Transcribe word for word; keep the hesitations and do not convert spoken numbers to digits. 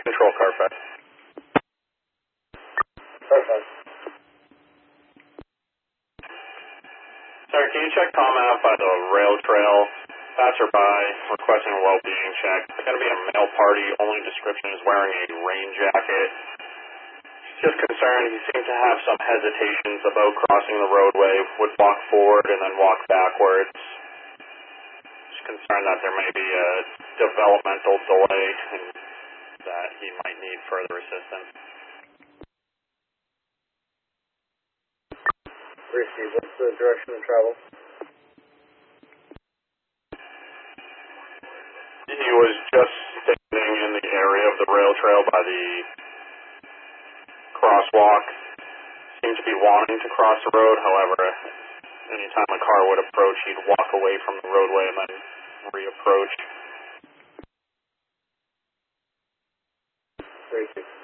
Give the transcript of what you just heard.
Control Carfax. Carfax. Sir, can you check Tom out by the rail trail? Passerby requesting a well-being check. It's going to be a male party. Only description is wearing a rain jacket. Just concerned, he seemed to have some hesitations about crossing the roadway, would walk forward and then walk backwards. Just concerned that there may be a developmental delay and that he might need further assistance. Receive, what's the direction of travel? He was just standing in the area of the rail trail by the crosswalk. Seemed to be wanting to cross the road, however, anytime a car would approach, he'd walk away from the roadway and then reapproach. Receive.